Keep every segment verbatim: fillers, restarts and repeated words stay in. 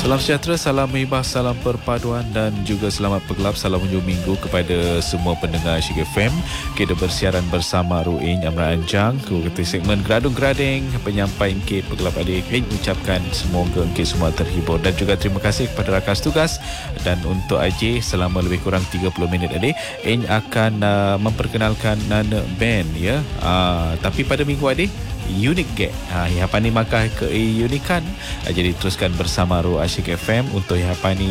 Salam sejahtera, salam hibah, salam perpaduan dan juga selamat bergelap, salam hujung minggu kepada semua pendengar Shik F M. Kita bersiaran bersama Ruin Amran Anjang ke segmen Geradung Grading, penyampai Engkit Bergelap Adik. Ingin ucapkan semoga Engkit semua terhibur dan juga terima kasih kepada rakan tugas. Dan untuk A J selama lebih kurang tiga puluh minit adik, Ingin akan uh, memperkenalkan Nana Band ya. Uh, tapi pada minggu adik unik ke ha, Yapani makah ke unikan. Ha, jadi teruskan bersama Ru Asyik F M untuk Yapani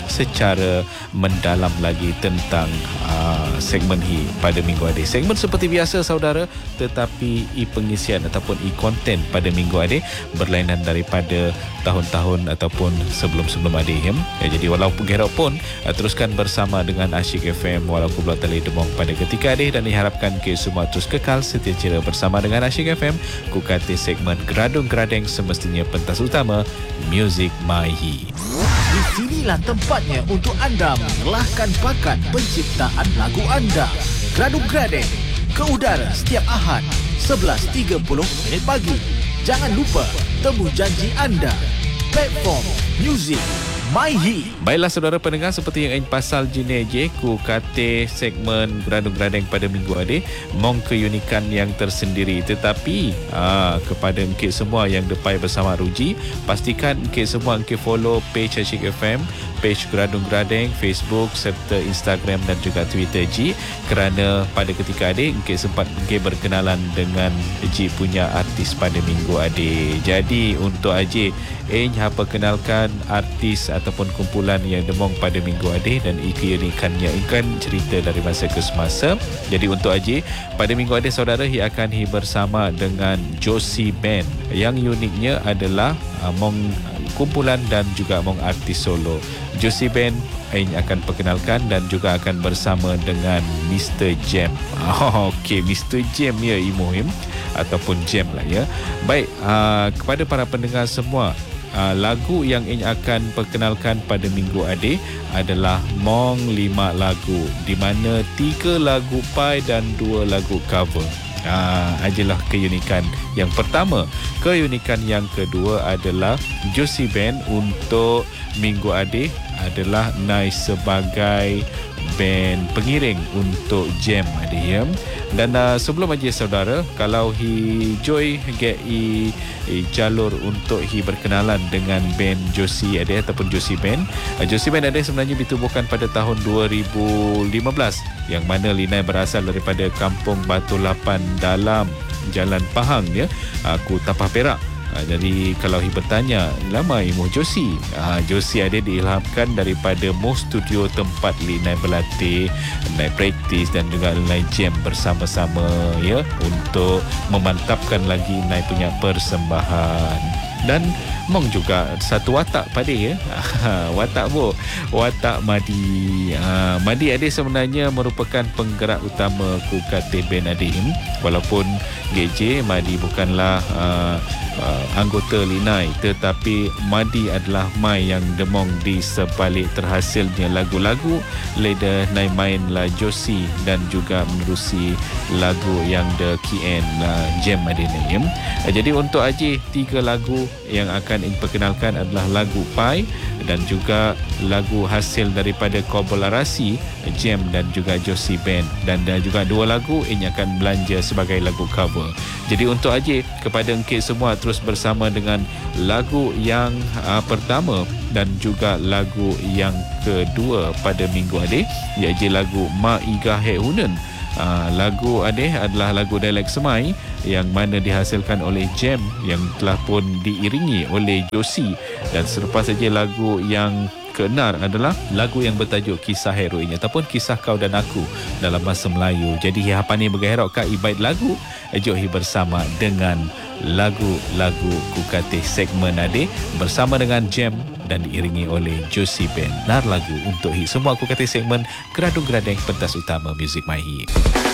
secara mendalam lagi tentang uh, segmen hi pada minggu adik. Segmen seperti biasa saudara, tetapi i pengisian ataupun i konten pada minggu adik berlainan daripada tahun-tahun ataupun sebelum-sebelum adik ya. Ya, jadi walaupun gerok pun uh, teruskan bersama dengan Asyik F M walaupun belum tali demong pada ketika adik, dan diharapkan ke semua terus kekal setia cera bersama dengan Asyik F M ku kata segmen Geradung Gradeng, semestinya pentas utama Music My Hi. Di sinilah tempatnya untuk anda mengelahkan bakat penciptaan lagu anda. Geradung Gradeng ke udara setiap Ahad sebelas tiga puluh minit pagi. Jangan lupa temu janji anda. Platform Music My Hi. Baiklah saudara pendengar, seperti yang ingin pasal jenis je ku kata segmen Geradung Gradeng pada minggu adik mong keunikan yang tersendiri. Tetapi aa, kepada engkit semua yang depai bersama Ruji, pastikan engkit semua engkit follow page Asyik F M, page Geradung Gradeng, Facebook serta Instagram dan juga Twitter Ji, kerana pada ketika adik engkit sempat engkit berkenalan dengan Ji punya artis pada minggu adik. Jadi untuk Aji ingin apa kenalkan artis ataupun kumpulan yang demong pada minggu adik dan keunikannya ikan cerita dari masa ke semasa. Jadi untuk Aji pada minggu adik saudara ia akan hi bersama dengan Josie Band. Yang uniknya adalah uh, mong kumpulan dan juga mong artis solo. Josie Band Ain akan perkenalkan dan juga akan bersama dengan Mister Jam. Oh, okey, Mister Jam ya Imohim ataupun Jam lah ya. Baik, uh, kepada para pendengar semua, Uh, lagu yang Ing akan perkenalkan pada minggu adik adalah mong lima lagu, di mana tiga lagu pai dan dua lagu cover. Ah, ajalah keunikan yang pertama. Keunikan yang kedua adalah Josie Band untuk minggu adik adalah naik sebagai band pengiring untuk Jam adik ya. Dan uh, sebelum aja saudara, kalau hi joy get i, i jalur untuk hi berkenalan dengan band Josie ada ataupun Josie Band. Uh, Josie Band ada sebenarnya ditubuhkan pada tahun dua ribu lima belas, yang mana Linai berasal daripada Kampung Batu Lapan Dalam, Jalan Pahang ya, aku Tapah Perak. Ha, jadi kalau hi bertanya lama imuh Josie, ha, Josie ada diilhamkan daripada Mo Studio tempat Linai berlatih, Linai praktis dan juga Linai jam bersama-sama ya, untuk memantapkan lagi Linai punya persembahan. Dan mong juga satu watak pada ya. Watak bo, watak Madi. Ha, Madi ada sebenarnya merupakan penggerak utama ku kata band adik ini. Walaupun G J Madi bukanlah uh, uh, anggota Linai, tetapi Madi adalah mai yang demong di sebalik terhasilnya lagu-lagu leda nai main la Josie dan juga menerusi lagu yang the K N uh, Jam adina. Uh, jadi untuk Aji tiga lagu yang akan ingin perkenalkan adalah lagu Pai dan juga lagu hasil daripada kolaborasi Jam dan juga Josie Band, dan juga dua lagu ini akan belanja sebagai lagu cover. Jadi untuk Aji, kepada engkit semua terus bersama dengan lagu yang uh, pertama dan juga lagu yang kedua pada minggu adik, iaitu lagu Ma Iga He Hunen. Uh, lagu adik adalah lagu dialek Semai yang mana dihasilkan oleh Jam yang telah pun diiringi oleh Josie, dan selepas saja lagu yang keenar adalah lagu yang bertajuk Kisah Heroin ataupun Kisah Kau dan Aku dalam bahasa Melayu. Jadi hapa ni bergairok ka ibaid lagu johi bersama dengan lagu-lagu kukatih segmen adik bersama dengan Jam dan diiringi oleh Josie Band. Nar lagu untuk hi semua kukatih segmen Geradung Gradeng pentas utama Music My Hi.